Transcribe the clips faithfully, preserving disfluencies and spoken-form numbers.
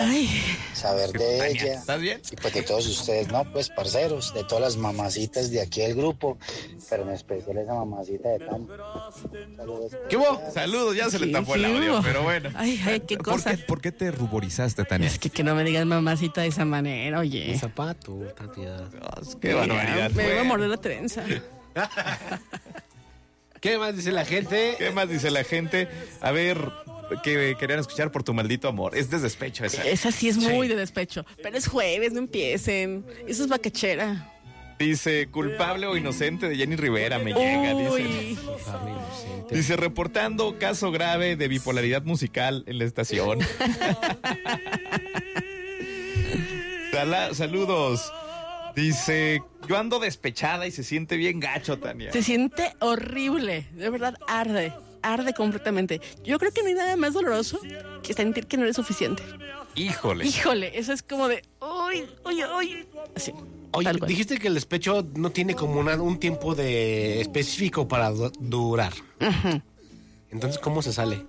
Ay. saber de Tania, ella. ¿estás bien? Y pues de todos ustedes, ¿no? Pues parceros, de todas las mamacitas de aquí del grupo, pero en especial esa mamacita de Tania. Saludos. ¿Qué hubo? Saludos, ya se le Sí, tapó el sí audio, hubo. pero bueno. Ay, ay, qué ¿Por cosa. qué, ¿Por qué te ruborizaste, Tania? Es que que no me digas mamacita de esa manera, oye. Mi zapato, Tania. Dios, qué barbaridad. Me iba a Bueno. morder la trenza. ¿Qué más dice la gente? ¿Qué más dice la gente? A ver, que querían escuchar Por tu maldito amor. Es de despecho esa. Esa sí es muy Sí. de despecho. Pero es jueves, no empiecen. Eso es vaquechera. Dice, culpable o inocente de Jenny Rivera, me llega, dice. Uy. Pablo inocente. Dice, reportando caso grave de bipolaridad musical en la estación. Sala- saludos. Dice, yo ando despechada y se siente bien gacho, Tania. Se siente horrible. De verdad, arde. Arde completamente. Yo creo que no hay nada más doloroso que sentir que no eres suficiente. Híjole. Híjole, eso es como de, uy, uy, uy. Así. Oye, tal cual. dijiste que el despecho no tiene como una- un tiempo de específico para du- durar. Entonces, ¿cómo se sale?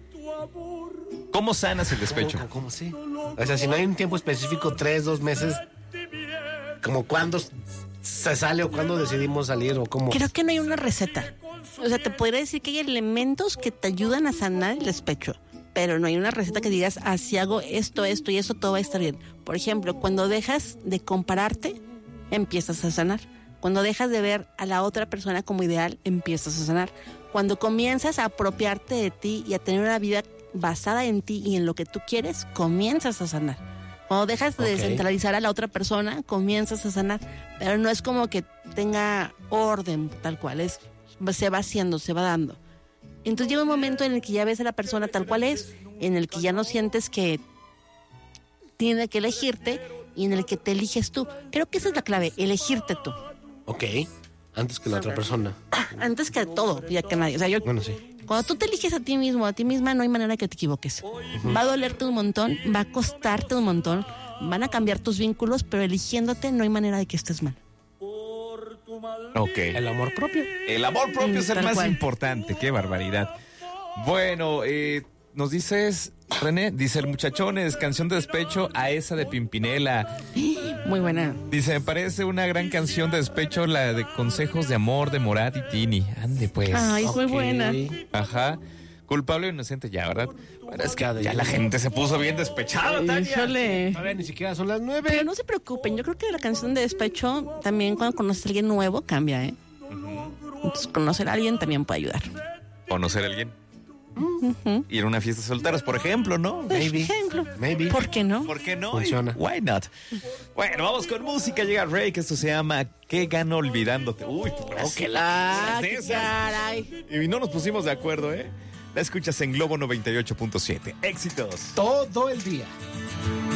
¿Cómo sanas el despecho? ¿Cómo, cómo sí? O sea, si no hay un tiempo específico, tres, dos meses, como cuándo se sale o cuándo decidimos salir o cómo. Creo que no hay una receta. O sea, te podría decir que hay elementos que te ayudan a sanar el despecho, pero no hay una receta que digas, así hago esto, esto y eso, todo va a estar bien. Por ejemplo, cuando dejas de compararte, empiezas a sanar. Cuando dejas de ver a la otra persona como ideal, empiezas a sanar. Cuando comienzas a apropiarte de ti y a tener una vida basada en ti y en lo que tú quieres, comienzas a sanar. Cuando dejas de Ok. descentralizar a la otra persona, comienzas a sanar. Pero no es como que tenga orden tal cual, es se va haciendo, se va dando. Entonces llega un momento en el que ya ves a la persona tal cual es, en el que ya no sientes que tiene que elegirte y en el que te eliges tú. Creo que esa es la clave, elegirte tú. Ok, antes que la otra persona. Antes que todo, ya que nadie. O sea, yo, Bueno, sí. cuando tú te eliges a ti mismo, a ti misma, no hay manera que te equivoques. Va a dolerte un montón, va a costarte un montón, van a cambiar tus vínculos, pero eligiéndote no hay manera de que estés mal. Ok. El amor propio. El amor propio Mm, es el tal más cual. importante. Qué barbaridad. Bueno, eh, nos dices, René, dice el muchachones, canción de despecho a esa de Pimpinela. Muy buena. Dice, me parece una gran canción de despecho la de consejos de amor de Morat y Tini. Ande pues. Ay, es muy Ok. buena. Ajá. Culpable o inocente ya, ¿verdad? Bueno, es que Cada ya día. la gente se puso bien despechada, Tania. Híjole. A ver, ni siquiera son las nueve. Pero no se preocupen, yo creo que la canción de despecho también cuando conoces a alguien nuevo cambia, ¿eh? Entonces conocer a alguien también puede ayudar. Conocer a alguien. Ir a una fiesta de solteros, por ejemplo, ¿no? Por Maybe. ejemplo. Maybe. ¿Por qué no? ¿Por qué no? Funciona. Why not? Bueno, vamos con música. Llega Rey, que esto se llama ¿Qué gano olvidándote? Uy, pero que la esas de esas. caray. Y no nos pusimos de acuerdo, ¿eh? La escuchas en Globo noventa y ocho punto siete. Éxitos. Todo el día.